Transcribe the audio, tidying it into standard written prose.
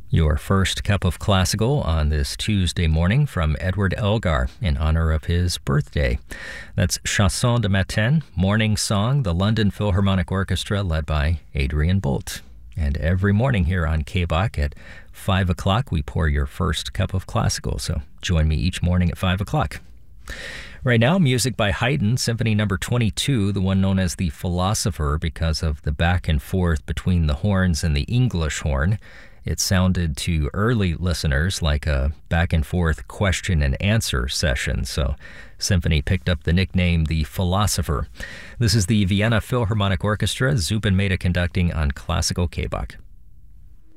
Your first cup of classical on this Tuesday morning from Edward Elgar in honor of his birthday. That's Chanson de Matin, Morning Song, the London Philharmonic Orchestra led by Adrian Bolt. And every morning here on KBOC at 5 o'clock, we pour your first cup of classical. So join me each morning at 5 o'clock. Right now, music by Haydn, Symphony No. 22, the one known as the Philosopher because of the back and forth between the horns and the English horn. It sounded to early listeners like a back and forth question and answer session, so Symphony picked up the nickname the Philosopher. This is the Vienna Philharmonic Orchestra, Zubin Mehta conducting on Classical KBOC.